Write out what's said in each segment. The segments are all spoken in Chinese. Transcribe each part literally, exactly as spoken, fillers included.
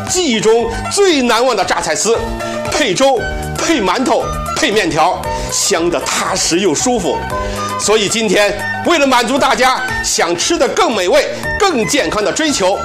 记忆中最难忘的榨菜丝，配粥、配馒头、配面条，香得踏实又舒服。所以今天为了满足大家想吃的更美味、更健康的追求，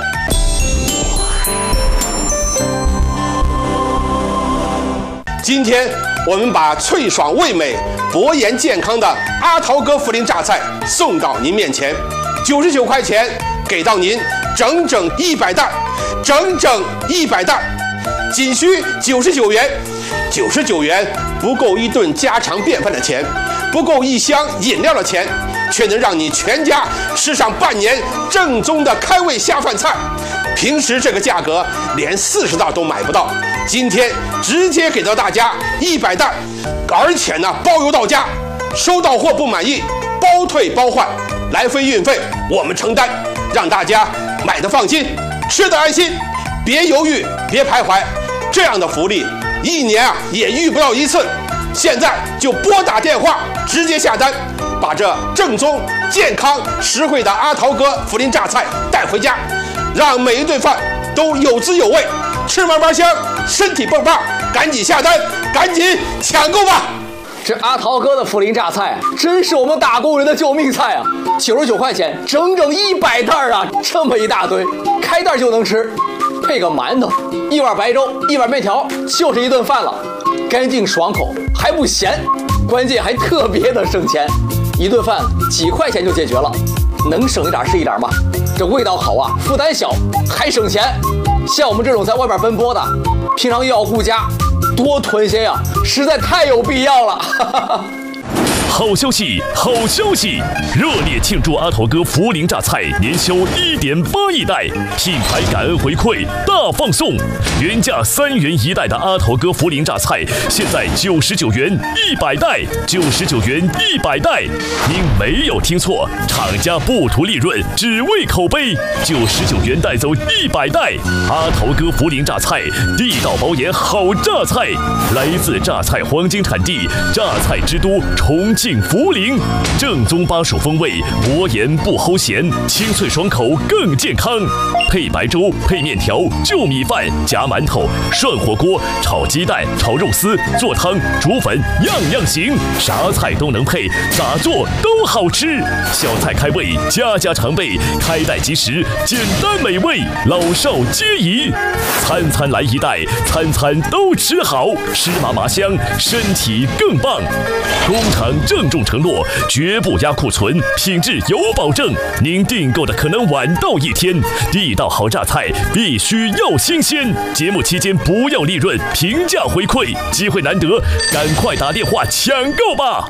今天我们把脆爽味美、博颜健康的阿桃哥涪陵榨菜送到您面前，九十九块钱给到您整整一百袋，整整一百袋，仅需九十九元。九十九元不够一顿家常便饭的钱，不够一箱饮料的钱，却能让你全家吃上半年正宗的开胃下饭菜。平时这个价格连四十袋都买不到，今天直接给到大家一百袋，而且呢包邮到家，收到货不满意包退包换，来回运费我们承担，让大家买的放心，吃的安心，别犹豫，别徘徊，这样的福利一年啊也遇不到一次。现在就拨打电话直接下单，把这正宗、健康、实惠的阿桃哥涪陵榨菜带回家，让每一顿饭都有滋有味，吃嘛嘛香，身体棒棒。赶紧下单，赶紧抢购吧！ 这阿桃哥的涪陵榨菜真是我们打工人的救命菜啊！九十九块钱，整整一百袋啊！这么一大堆，开袋就能吃，配个馒头，一碗白粥，一碗面条，就是一顿饭了。干净爽口，还不咸，关键还特别的省钱，一顿饭几块钱就解决了，能省一点是一点吗？这味道好啊，负担小，还省钱。像我们这种在外面奔波的，平常又要顾家，多囤些呀，实在太有必要了。哈哈哈。 好消息，好消息！热烈庆祝阿桃哥涪陵榨菜年销一点八亿袋，品牌感恩回馈大放送。原价三元一袋的阿桃哥涪陵榨菜，现在九十九元一百袋，九十九元一百袋。您没有听错，厂家不图利润，只为口碑。九十九元带走一百袋，阿桃哥涪陵榨菜，地道保研好榨菜，来自榨菜黄金产地，榨菜之都重庆涪陵，正宗巴蜀风味，薄盐不齁咸，清脆爽口更健康。配白粥、配面条、就米饭、夹馒头、涮火锅、炒鸡蛋、炒肉丝、做汤、煮粉，样样行，啥菜都能配，咋做都好吃。小菜开胃，家家常备，开袋即食，简单美味，老少皆宜。餐餐来一袋，餐餐都吃好，吃嘛嘛香，身体更棒。工厂郑重承诺，绝不压库存，品质有保证。您订购的可能晚到一天，地道好榨菜必须要新鲜。节目期间不要利润，平价回馈，机会难得，赶快打电话抢购吧！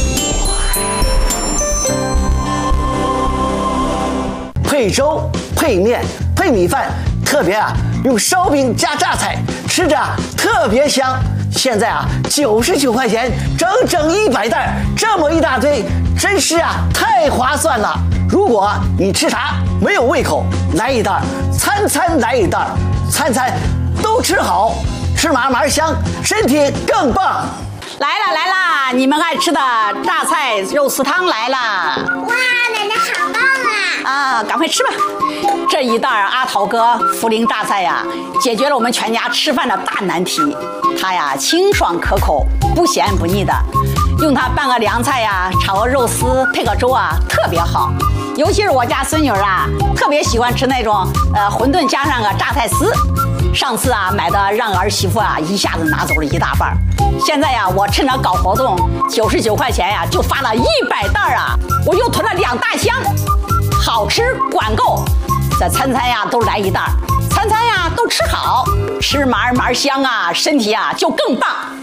配粥、配面、配米饭，特别啊用烧饼加榨菜，吃着特别香。现在啊，九十九块钱，整整一百袋，这么一大堆，真是啊太划算了。如果你吃啥没有胃口，来一袋，餐餐来一袋，餐餐都吃好，吃嘛嘛香，身体更棒。 来了来了，你们爱吃的榨菜肉丝汤来了！ 哇，奶奶好棒啊！ 啊，赶快吃吧！这一袋阿桃哥涪陵榨菜呀，解决了我们全家吃饭的大难题。它呀清爽可口，不咸不腻的，用它拌个凉菜呀，炒个肉丝，配个粥啊，特别好。尤其是我家孙女啊，特别喜欢吃那种呃馄饨加上个榨菜丝。上次啊买的让儿媳妇啊一下子拿走了一大半，现在呀我趁着搞活动，九十九块钱呀就发了一百袋啊，我又囤了两大箱，好吃管够，这餐餐呀都来一袋，餐餐呀都吃好，吃嘛嘛香啊，身体啊就更棒。